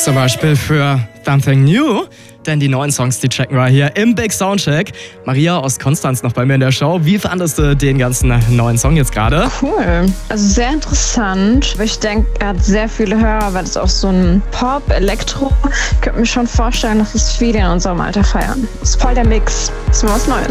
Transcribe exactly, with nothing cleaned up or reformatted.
Zum Beispiel für Something New. Denn die neuen Songs, die checken wir hier im Big Soundcheck. Maria aus Konstanz noch bei mir in der Show. Wie fandest du den ganzen neuen Song jetzt gerade? Cool. Also sehr interessant. Ich denke, er hat sehr viele Hörer, weil das auch so ein Pop, Elektro. Ich könnte mir schon vorstellen, dass es viele in unserem Alter feiern. Das ist voll der Mix. Das ist mal was Neues.